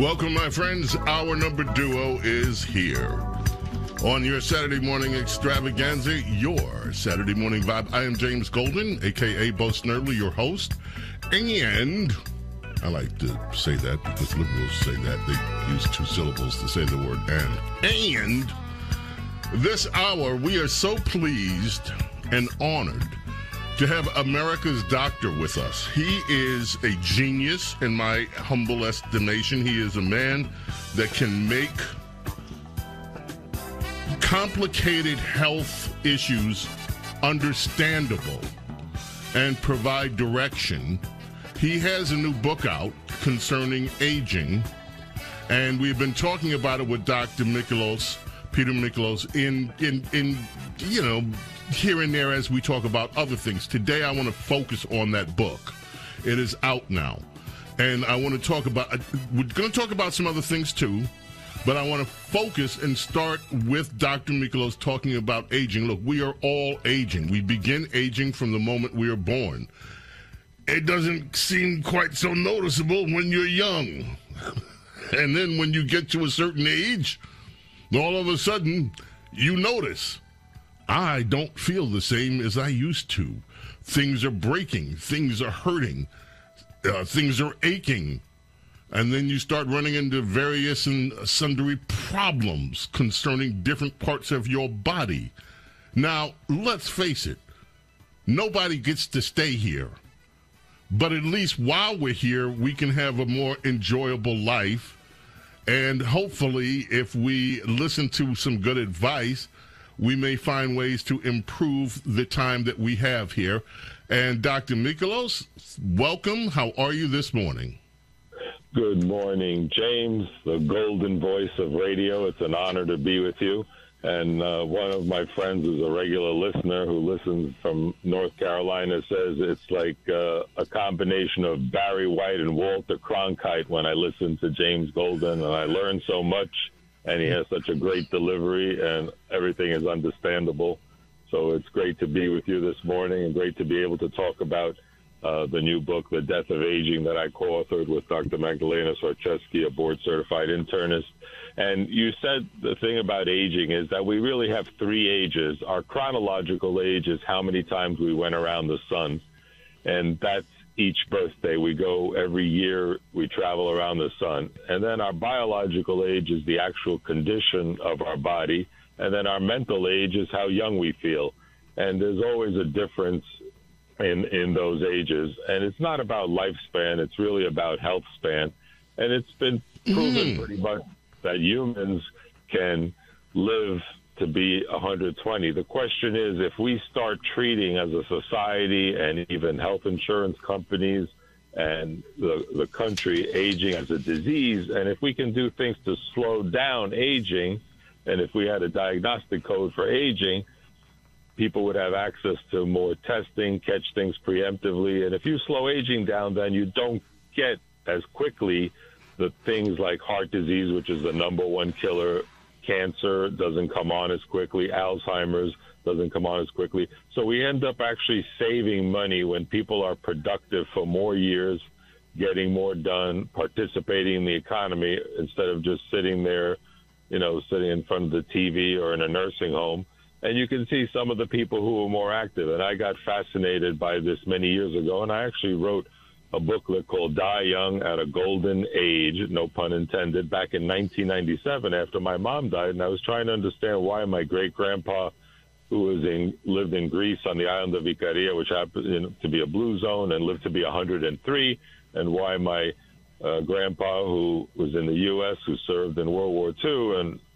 Welcome, my friends. Our number duo is here on your Saturday morning extravaganza, your Saturday morning vibe. I am James Golden, a.k.a. Bo Snerdley, your host. And I like to say that because liberals say that. They use two syllables to say the word and. And this hour, we are so pleased and honored to have America's doctor with us. He is a genius, in my humble estimation. He is a man that can make complicated health issues understandable and provide direction. He has a new book out concerning aging, and we've been talking about it with Dr. Peter Michalos, in here and there as we talk about other things. Today, I want to focus on that book. It is out now. And I want to talk about, we're going to talk about some other things too, but I want to focus and start with Dr. Michalos talking about aging. Look, we are all aging. We begin aging from the moment we are born. It doesn't seem quite so noticeable when you're young. And then when you get to a certain age, all of a sudden, you notice, I don't feel the same as I used to. Things are breaking. Things are hurting. Things are aching. And then you start running into various and sundry problems concerning different parts of your body. Now, let's face it. Nobody gets to stay here. But at least while we're here, we can have a more enjoyable life. And hopefully, if we listen to some good advice, we may find ways to improve the time that we have here. And Dr. Michalos, welcome. How are you this morning? Good morning, James, the golden voice of radio. It's an honor to be with you. And one of my friends is a regular listener who listens from North Carolina, says it's like a combination of Barry White and Walter Cronkite when I listen to James Golden, and I learn so much. And he has such a great delivery, and everything is understandable. So it's great to be with you this morning, and great to be able to talk about the new book, The Death of Aging, that I co-authored with Dr. Magdalena Sarchesky, a board-certified internist. And you said the thing about aging is that we really have three ages. Our chronological age is how many times we went around the sun, and that's each birthday. We go every year, we travel around the sun. And then our biological age is the actual condition of our body. And then our mental age is how young we feel. And there's always a difference in those ages. And it's not about lifespan, it's really about health span. And it's been proven pretty much that humans can live to be 120. The question is, if we start treating as a society and even health insurance companies and the country aging as a disease, and if we can do things to slow down aging, and if we had a diagnostic code for aging, people would have access to more testing, catch things preemptively. And if you slow aging down, then you don't get as quickly the things like heart disease, which is the number one killer. Cancer doesn't come on as quickly. Alzheimer's doesn't come on as quickly. So we end up actually saving money when people are productive for more years, getting more done, participating in the economy instead of just sitting there, sitting in front of the TV or in a nursing home. And you can see some of the people who are more active. And I got fascinated by this many years ago, and I actually wrote a booklet called Die Young at a Golden Age, no pun intended, back in 1997 after my mom died. And I was trying to understand why my great-grandpa, who lived in Greece on the island of Ikaria, which happened to be a blue zone, and lived to be 103, and why my grandpa, who was in the U.S., who served in World War II, and